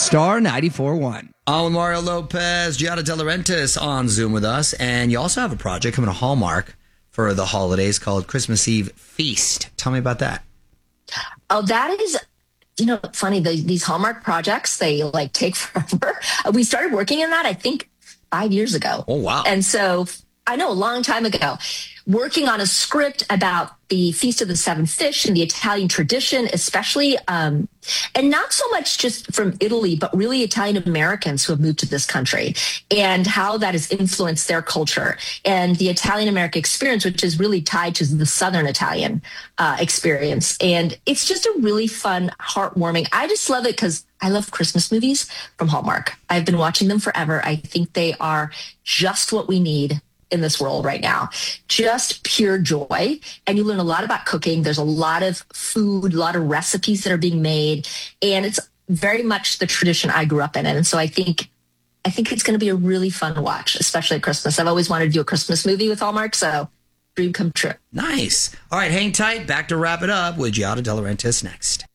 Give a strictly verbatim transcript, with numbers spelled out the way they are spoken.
Star ninety-four point one. I'm with Mario Lopez, Giada De Laurentiis on Zoom with us. And you also have a project coming to Hallmark for the holidays called Christmas Eve Feast. Tell me about that. Oh, that is, you know, funny. The, these Hallmark projects, they like take forever. We started working in that, I think, five years ago. Oh, wow. And so I know a long time ago, working on a script about the Feast of the Seven Fish and the Italian tradition, especially, um, and not so much just from Italy, but really Italian Americans who have moved to this country and how that has influenced their culture and the Italian American experience, which is really tied to the Southern Italian uh, experience. And it's just a really fun, heartwarming. I just love it because I love Christmas movies from Hallmark. I've been watching them forever. I think they are just what we need in this world right now. Just pure joy. And you learn a lot about cooking. There's a lot of food, a lot of recipes that are being made. And it's very much the tradition I grew up in. And so I think I think it's going to be a really fun watch, especially at Christmas. I've always wanted to do a Christmas movie with Hallmark, so dream come true. Nice. All right, hang tight. Back to wrap it up with Giada De Laurentiis next.